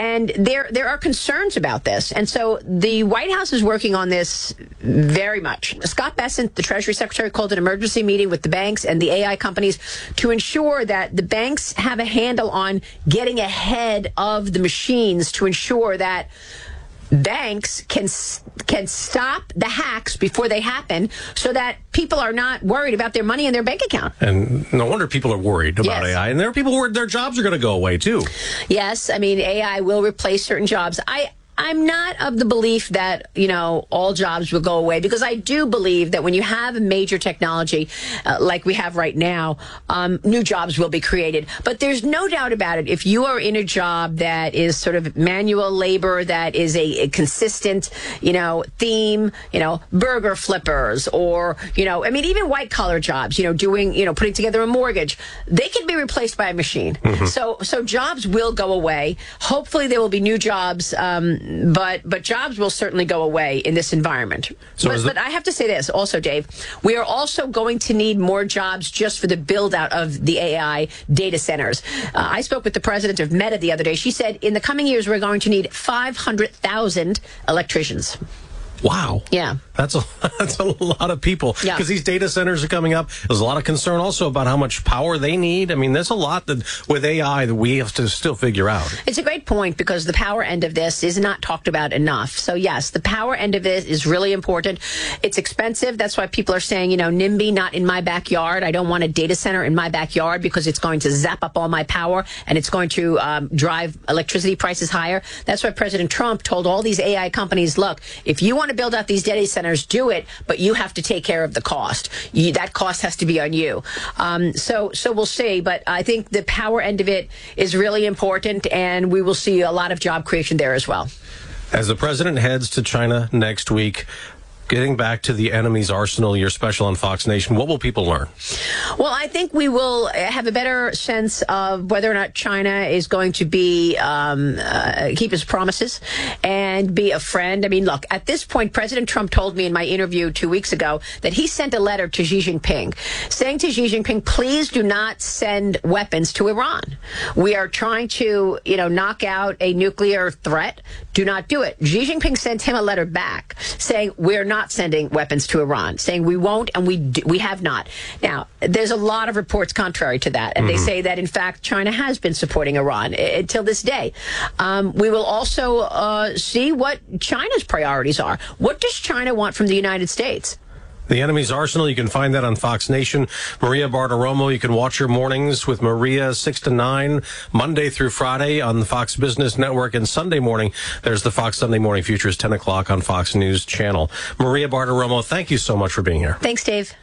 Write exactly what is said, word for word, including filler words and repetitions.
And there there are concerns about this. And so the White House is working on this very much. Scott Bessent, the Treasury Secretary, called an emergency meeting with the banks and the A I companies to ensure that the banks have a handle on getting ahead of the machines to ensure that banks can can stop the hacks before they happen so that people are not worried about their money in their bank account. And no wonder people are worried about Yes. A I. And there are people worried their jobs are going to go away, too. Yes, I mean, A I will replace certain jobs. I I'm not of the belief that, you know, all jobs will go away, because I do believe that when you have a major technology uh, like we have right now, um, new jobs will be created. But there's no doubt about it. If you are in a job that is sort of manual labor, that is a, a consistent, you know, theme, you know, burger flippers, or, you know, I mean, even white collar jobs, you know, doing, you know, putting together a mortgage, they can be replaced by a machine. Mm-hmm. So, so jobs will go away. Hopefully there will be new jobs, um, But but jobs will certainly go away in this environment. So but, is the- but I have to say this also, Dave. We are also going to need more jobs just for the build out of the A I data centers. Uh, I spoke with the president of Meta the other day. She said in the coming years we're going to need five hundred thousand electricians. Wow. Yeah. That's a that's a lot of people. Yeah. Because these data centers are coming up. There's a lot of concern also about how much power they need. I mean, there's a lot that with A I that we have to still figure out. It's a great point, because the power end of this is not talked about enough. So, yes, the power end of it is really important. It's expensive. That's why people are saying, you know, NIMBY, not in my backyard. I don't want a data center in my backyard because it's going to zap up all my power and it's going to um, drive electricity prices higher. That's why President Trump told all these A I companies, look, if you want to build out these data centers, do it, but you have to take care of the cost. You, that cost has to be on you. Um, so, so we'll see. But I think the power end of it is really important, and we will see a lot of job creation there as well. As the president heads to China next week, getting back to the enemy's arsenal, your special on Fox Nation, what will people learn? Well, I think we will have a better sense of whether or not China is going to be um, uh, keep its promises and be a friend. I mean, look, at this point, President Trump told me in my interview two weeks ago that he sent a letter to Xi Jinping saying to Xi Jinping, please do not send weapons to Iran. We are trying to, you know, knock out a nuclear threat. Do not do it. Xi Jinping sent him a letter back saying we're not sending weapons to Iran, saying we won't, and we do, we have not. Now, there's a lot of reports contrary to that, and mm-hmm. they say that, in fact, China has been supporting Iran uh, until this day. Um, we will also uh, see what China's priorities are. What does China want from the United States? The enemy's arsenal, you can find that on Fox Nation. Maria Bartiromo, you can watch your mornings with Maria six to nine, Monday through Friday on the Fox Business Network, and Sunday morning, there's the Fox Sunday Morning Futures, ten o'clock on Fox News Channel. Maria Bartiromo, thank you so much for being here. Thanks, Dave.